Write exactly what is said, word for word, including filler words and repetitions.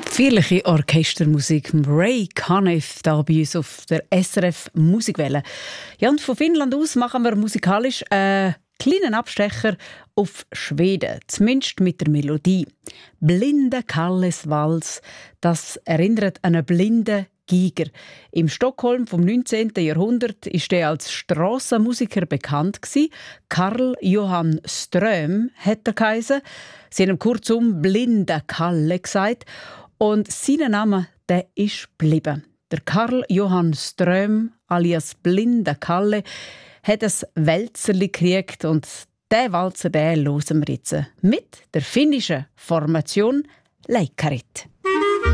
Feierliche Orchestermusik mit Ray Conniff da bei uns auf der S R F Musikwelle. Ja, und von Finnland aus machen wir musikalisch einen kleinen Abstecher auf Schweden, zumindest mit der Melodie. «Blinde Kalles Vals», das erinnert an einen blinden Giger. Im Stockholm vom neunzehnten Jahrhundert ist er als Strassenmusiker bekannt gewesen. Karl Johan Ström hat er geheißen. Sie haben ihm kurzum «Blinde Kalle» gesagt. Und sein Name, der ist geblieben. Der Karl Johan Ström, alias «Blinde Kalle», hat ein Wälzerli gekriegt und diesen Walzer, den hören wir jetzt mit der finnischen Formation Leikkarit.